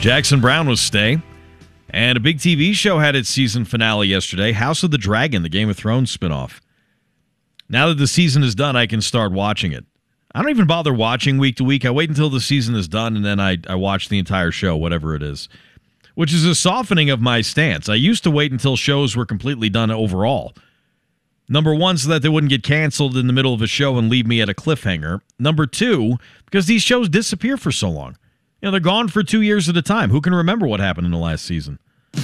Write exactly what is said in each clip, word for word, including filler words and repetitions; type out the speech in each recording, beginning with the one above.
Jackson Browne was stay. And a big T V show had its season finale yesterday, House of the Dragon, the Game of Thrones spinoff. Now that the season is done, I can start watching it. I don't even bother watching week to week. I wait until the season is done, and then I, I watch the entire show, whatever it is, which is a softening of my stance. I used to wait until shows were completely done overall. Number one, so that they wouldn't get canceled in the middle of a show and leave me at a cliffhanger. Number two, because these shows disappear for so long. You know, they're gone for two years at a time. Who can remember what happened in the last season?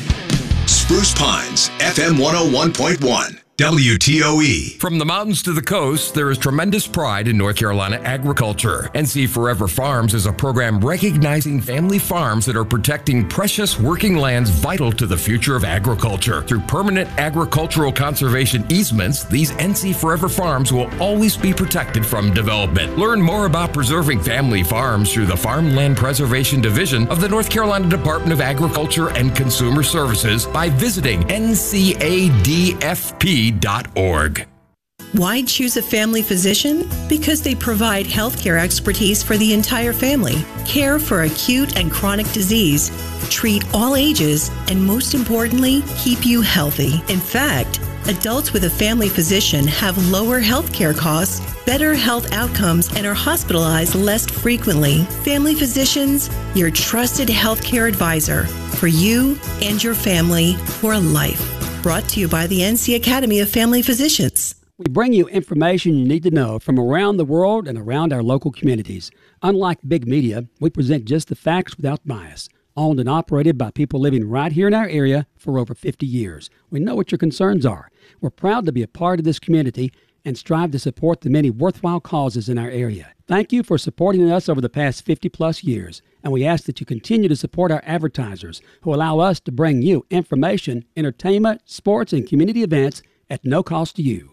Spruce Pines, F M one oh one point one. W T O E. From the mountains to the coast, there is tremendous pride in North Carolina agriculture. N C Forever Farms is a program recognizing family farms that are protecting precious working lands vital to the future of agriculture. Through permanent agricultural conservation easements, these N C Forever Farms will always be protected from development. Learn more about preserving family farms through the Farmland Preservation Division of the North Carolina Department of Agriculture and Consumer Services by visiting N C A D F P dot org. Why choose a family physician? Because they provide healthcare expertise for the entire family, care for acute and chronic disease, treat all ages, and most importantly, keep you healthy. In fact, adults with a family physician have lower healthcare costs, better health outcomes, and are hospitalized less frequently. Family Physicians, your trusted healthcare advisor for you and your family for life. Brought to you by the N C Academy of Family Physicians. We bring you information you need to know from around the world and around our local communities. Unlike big media, we present just the facts without bias. Owned and operated by people living right here in our area for over fifty years. We know what your concerns are. We're proud to be a part of this community and strive to support the many worthwhile causes in our area. Thank you for supporting us over the past fifty plus years, and we ask that you continue to support our advertisers who allow us to bring you information, entertainment, sports, and community events at no cost to you.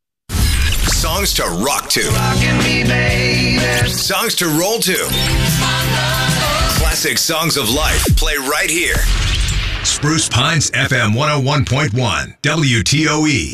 Songs to rock to. Rockin' me, baby. Songs to roll to. Classic songs of life play right here. Spruce Pines F M one oh one point one, W T O E.